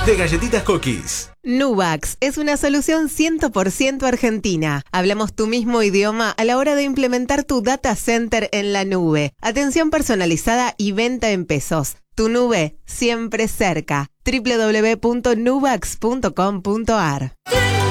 de Galletitas Cookies. Nubax es una solución 100% argentina. Hablamos tu mismo idioma a la hora de implementar tu data center en la nube. Atención personalizada y venta en pesos. Tu nube siempre cerca. www.nubax.com.ar